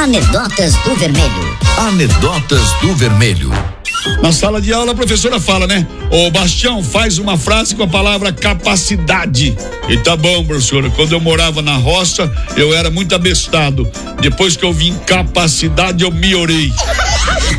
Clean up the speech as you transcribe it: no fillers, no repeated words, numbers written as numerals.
Anedotas do Vermelho. Anedotas do Vermelho. Na sala de aula a professora fala, né? Ô Bastião, faz uma frase com a palavra capacidade. E tá bom, professora, quando eu morava na roça, eu era muito abestado. Depois que eu vim capacidade, eu me orei.